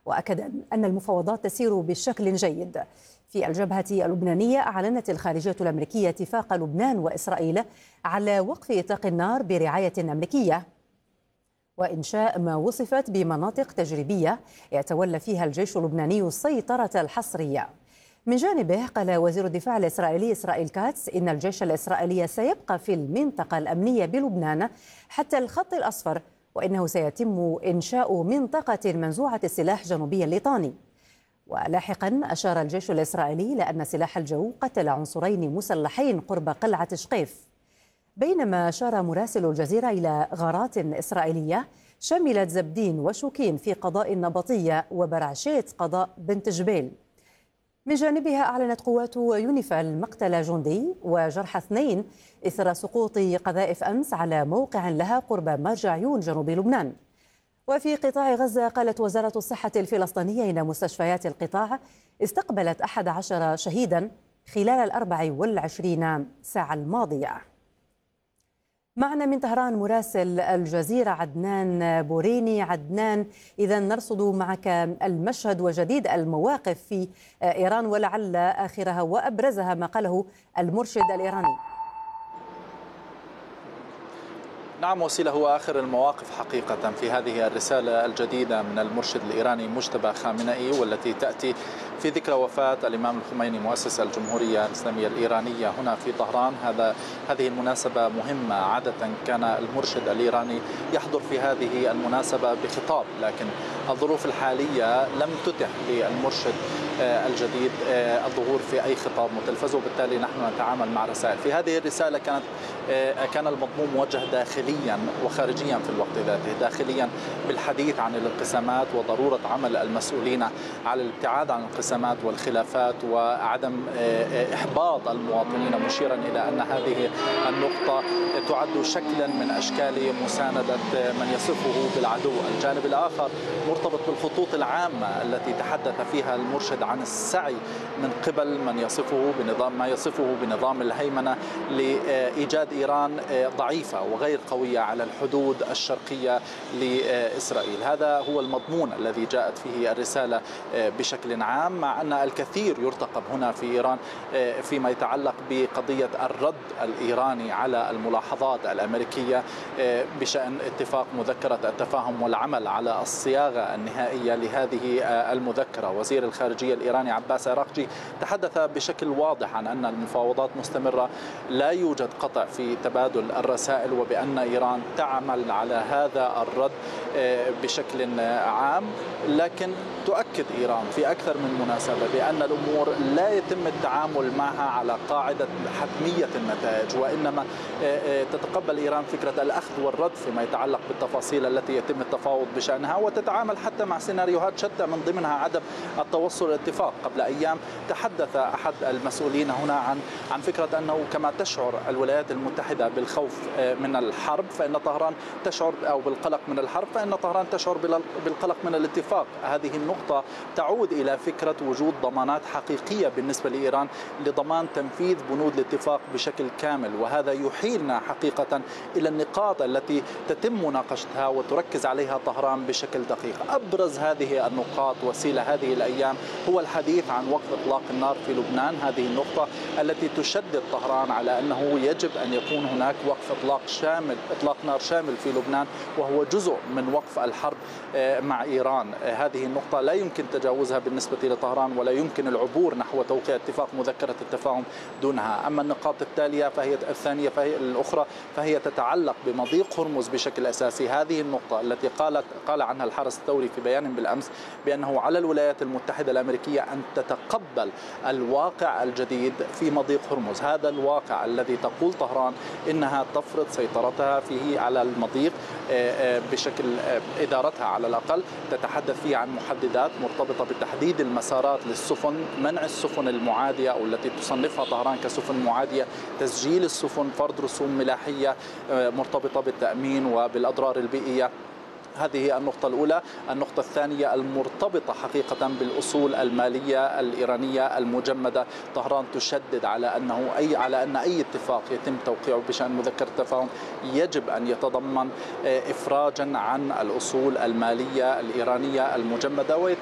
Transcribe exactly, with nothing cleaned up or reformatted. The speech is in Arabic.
وأكد أن المفاوضات تسير بشكل جيد. في الجبهة اللبنانية أعلنت الخارجية الأمريكية اتفاق لبنان وإسرائيل على وقف إطلاق النار برعاية أمريكية وإنشاء ما وصفت بمناطق تجريبية يتولى فيها الجيش اللبناني السيطرة الحصرية. من جانبه قال وزير الدفاع الإسرائيلي إسرائيل كاتس إن الجيش الإسرائيلي سيبقى في المنطقة الأمنية بلبنان حتى الخط الأصفر، وإنه سيتم إنشاء منطقة منزوعة السلاح جنوبي الليطاني. ولاحقا أشار الجيش الإسرائيلي إلى أن سلاح الجو قتل عنصرين مسلحين قرب قلعة شقيف، بينما أشار مراسل الجزيرة إلى غارات إسرائيلية شملت زبدين وشوكين في قضاء النبطية وبرعشيت قضاء بنت جبيل. من جانبها أعلنت قوات يونيفيل مقتل جندي وجرح اثنين إثر سقوط قذائف أمس على موقع لها قرب مرج عيون جنوب لبنان. وفي قطاع غزة قالت وزارة الصحة الفلسطينية إن مستشفيات القطاع استقبلت أحد عشر شهيدا خلال الأربع والعشرين ساعة الماضية. معنا من طهران مراسل الجزيرة عدنان بوريني. عدنان، إذا نرصد معك المشهد وجديد المواقف في إيران، ولعل آخرها وأبرزها ما قاله المرشد الإيراني. نعم وسيلة، هو آخر المواقف حقيقة في هذه الرسالة الجديدة من المرشد الإيراني مجتبى خامنئي، والتي تأتي في ذكرى وفاة الإمام الخميني مؤسس الجمهورية الإسلامية الإيرانية هنا في طهران. هذا هذه المناسبة مهمة. عادة كان المرشد الإيراني يحضر في هذه المناسبة بخطاب، لكن الظروف الحالية لم تتح للمرشد الجديد الظهور في أي خطاب متلفز، وبالتالي نحن نتعامل مع رسائل. في هذه الرسالة كانت كان المضمون موجه داخليا وخارجيا في الوقت ذاته. داخليا بالحديث عن الانقسامات وضرورة عمل المسؤولين على الابتعاد عن الانقسامات والخلافات وعدم إحباط المواطنين، مشيرا إلى أن هذه النقطة تعد شكلا من أشكال مساندة من يصفه بالعدو. الجانب الآخر مرتبط بالخطوط العامة التي تحدث فيها المرشد عن السعي من قبل من يصفه بنظام ما يصفه بنظام الهيمنة لإيجاد إيران ضعيفة وغير قوية على الحدود الشرقية لإسرائيل. هذا هو المضمون الذي جاءت فيه الرسالة بشكل عام، مع أن الكثير يرتقب هنا في إيران فيما يتعلق بقضية الرد الإيراني على الملاحظات الأمريكية بشأن اتفاق مذكرة التفاهم والعمل على الصياغة النهائية لهذه المذكرة. وزير الخارجية الإيراني عباس عراقجي تحدث بشكل واضح عن أن المفاوضات مستمرة، لا يوجد قطع في تبادل الرسائل، وبأن إيران تعمل على هذا الرد بشكل عام. لكن تؤكد إيران في أكثر من مناسبة بأن الأمور لا يتم التعامل معها على قاعدة حتمية النتائج، وإنما تتقبل إيران فكرة الأخذ والرد فيما يتعلق بالتفاصيل التي يتم التفاوض بشأنها، وتتعامل حتى مع سيناريوهات شتى من ضمنها عدم التوصل لاتفاق. قبل أيام تحدث أحد المسؤولين هنا عن عن فكرة أنه كما تشعر الولايات المتحدة بالخوف من الحرب فإن طهران تشعر أو بالقلق من الحرب فإن طهران تشعر بالقلق من الاتفاق. هذه النقطة تعود إلى فكرة وجود ضمانات حقيقية بالنسبة لإيران لضمان تنفيذ بنود الاتفاق بشكل كامل، وهذا يحيلنا حقيقة إلى النقاط التي تتم مناقشتها وتركز عليها طهران بشكل دقيق. أبرز هذه النقاط وسيلة هذه الأيام هو الحديث عن وقف إطلاق النار في لبنان. هذه النقطة التي تشدد طهران على أنه يجب أن يكون هناك وقف إطلاق شامل إطلاق نار شامل في لبنان، وهو جزء من وقف الحرب مع إيران. هذه النقطة لا يمكن تجاوزها بالنسبة لطهران، ولا يمكن العبور نحو توقيع اتفاق مذكرة التفاهم دونها. أما النقاط التالية فهي الثانية فهي الأخرى فهي تتعلق بمضيق هرمز بشكل أساسي. هذه النقطة التي قالت قال عنها الحرس الثوري في بيان بالأمس بأنه على الولايات المتحدة الأمريكية أن تتقبل الواقع الجديد في مضيق هرمز. هذا الواقع الذي تقول طهران إنها تفرض سيطرتها فيه على المضيق بشكل إدارتها على الأقل، تتحدث فيه عن محددات مرتبطة بتحديد المسارات للسفن، منع السفن المعادية أو التي تصنفها طهران كسفن معادية، تسجيل السفن، فرض رسوم ملاحية مرتبطة بالتأمين وبالأضرار البيئية. هذه النقطة الأولى. النقطة الثانية المرتبطة حقيقة بالأصول المالية الإيرانية المجمدة. طهران تشدد على أنه أي على أن أي اتفاق يتم توقيعه بشأن مذكرة التفاهم يجب أن يتضمن إفراجا عن الأصول المالية الإيرانية المجمدة